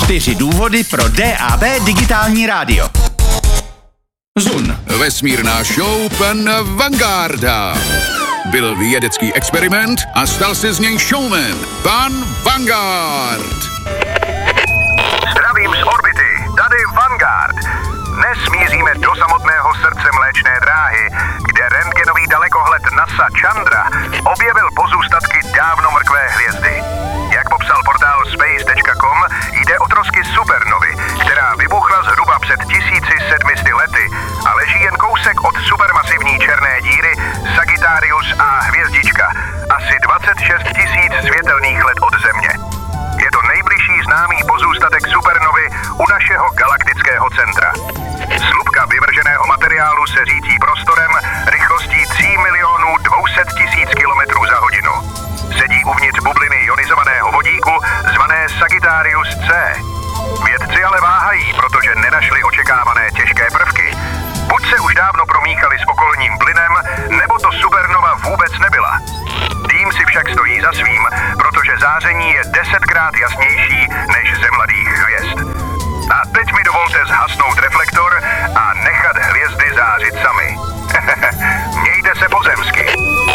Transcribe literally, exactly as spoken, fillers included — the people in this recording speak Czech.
Čtyři důvody pro D A B digitální rádio. Zun. Vesmírná show pan Vangarda. Byl vědecký experiment a stal se z něj showman. Pan Vanguard. Zdravím z orbity, tady Vanguard. Dnes míříme do samotného srdce Mléčné dráhy, kde rentgenový dalekohled NASA Chandra objevil pozůstatky dávno mrtvé hvězdy. Jak popsal portál space tečka com, jde o trosky supernovy, která vybuchla zhruba před tisíci sedmi sty lety a leží jen kousek od supermasivní černé díry Sagittarius A hvězdička, asi dvacet šest tisíc světelných let od Země. Je to nejbližší známý pozůstatek supernovy u našeho galaktického centra. Slupka vyvrženého materiálu se řítí prostorem rychlostí tři miliony dvě stě tisíc kilometrů za hodinu. Sedí uvnitř bubliny ionizovaného vodíku zvané Sagittarius C. Vědci ale váhají, protože nenašli očekávané těžké prvky. Buď se už dávno promíchali s okolním plynem, nebo to supernova vůbec nebyla. Tým si však stojí za svým, protože záření je desetkrát jasnější než ze mladých hvězd. A teď mi dovolte